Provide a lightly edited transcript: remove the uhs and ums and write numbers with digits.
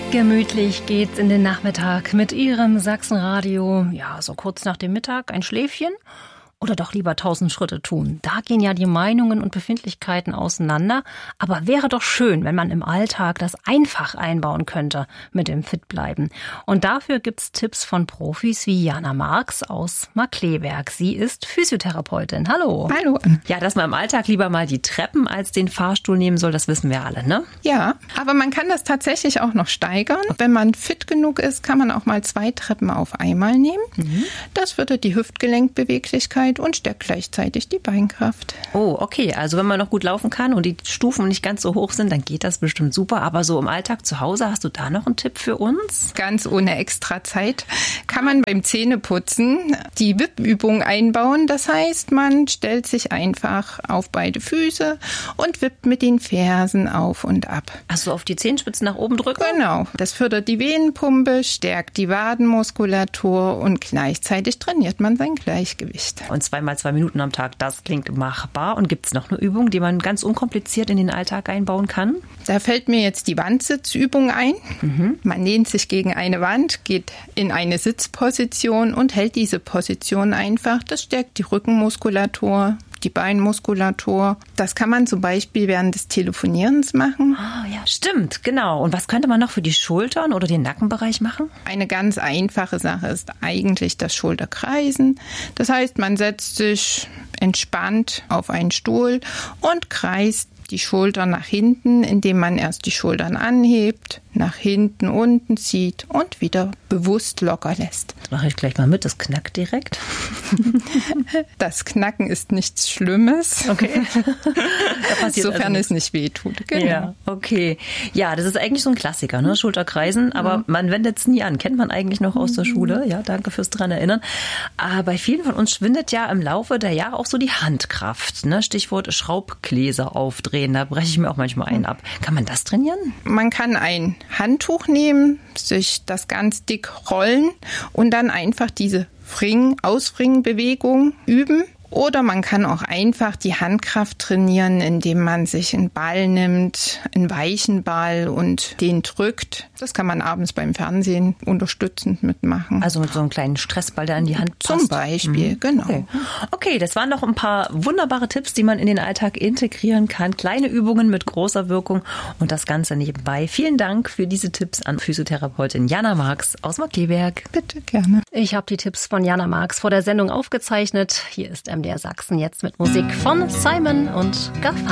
Gemütlich geht's in den Nachmittag mit Ihrem Sachsenradio. Ja, so kurz nach dem Mittag ein Schläfchen oder doch lieber 1000 Schritte tun. Da gehen ja die Meinungen und Befindlichkeiten auseinander. Aber wäre doch schön, wenn man im Alltag das einfach einbauen könnte mit dem Fitbleiben. Und dafür gibt's Tipps von Profis wie Jana Marx aus Markkleeberg. Sie ist Physiotherapeutin. Hallo. Hallo. Ja, dass man im Alltag lieber mal die Treppen als den Fahrstuhl nehmen soll, das wissen wir alle, ne? Ja, aber man kann das tatsächlich auch noch steigern. Wenn man fit genug ist, kann man auch mal 2 Treppen auf einmal nehmen. Das fördert die Hüftgelenkbeweglichkeit und stärkt gleichzeitig die Beinkraft. Oh, okay. Also wenn man noch gut laufen kann und die Stufen nicht ganz so hoch sind, dann geht das bestimmt super. Aber so im Alltag zu Hause, hast du da noch einen Tipp für uns? Ganz ohne extra Zeit kann man beim Zähneputzen die Wippübung einbauen. Das heißt, man stellt sich einfach auf beide Füße und wippt mit den Fersen auf und ab. Also auf die Zehenspitzen nach oben drücken? Genau. Das fördert die Venenpumpe, stärkt die Wadenmuskulatur und gleichzeitig trainiert man sein Gleichgewicht. Und 2x2 Minuten am Tag, das klingt machbar. Und gibt es noch eine Übung, die man ganz unkompliziert in den Alltag einbauen kann? Da fällt mir jetzt die Wandsitzübung ein. Man lehnt sich gegen eine Wand, geht in eine Sitzposition und hält diese Position einfach. Das stärkt die Rückenmuskulatur, die Beinmuskulatur. Das kann man zum Beispiel während des Telefonierens machen. Ah, ja, stimmt, genau. Und was könnte man noch für die Schultern oder den Nackenbereich machen? Eine ganz einfache Sache ist eigentlich das Schulterkreisen. Das heißt, man setzt sich entspannt auf einen Stuhl und kreist die Schultern nach hinten, indem man erst die Schultern anhebt, nach hinten, unten zieht und wieder bewusst locker lässt. Das mache ich gleich mal mit, das knackt direkt. Das Knacken ist nichts Schlimmes. Okay. Da passiert Sofern also es nicht wehtut. Genau. Ja, okay. Ja, das ist eigentlich so ein Klassiker, ne? Schulterkreisen, aber man wendet es nie an. Kennt man eigentlich noch aus der Schule? Ja, danke fürs dran erinnern. Aber bei vielen von uns schwindet ja im Laufe der Jahre auch so die Handkraft, ne? Stichwort Schraubgläser aufdrehen. Da breche ich mir auch manchmal einen ab. Kann man das trainieren? Man kann ein Handtuch nehmen, sich das ganz dick rollen und dann einfach diese Ausfringen-Bewegung üben. Oder man kann auch einfach die Handkraft trainieren, indem man sich einen Ball nimmt, einen weichen Ball und den drückt. Das kann man abends beim Fernsehen unterstützend mitmachen. Also mit so einem kleinen Stressball, der an die Hand passt. Zum Beispiel, genau. Okay, das waren noch ein paar wunderbare Tipps, die man in den Alltag integrieren kann. Kleine Übungen mit großer Wirkung und das Ganze nebenbei. Vielen Dank für diese Tipps an Physiotherapeutin Jana Marx aus Markkleeberg. Bitte, gerne. Ich habe die Tipps von Jana Marx vor der Sendung aufgezeichnet. Hier ist MDR Sachsen jetzt mit Musik von Simon und Garfunkel.